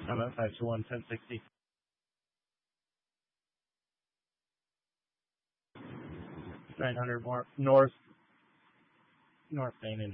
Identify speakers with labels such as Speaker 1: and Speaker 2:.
Speaker 1: I'm at 521 1060. $900 more north Main and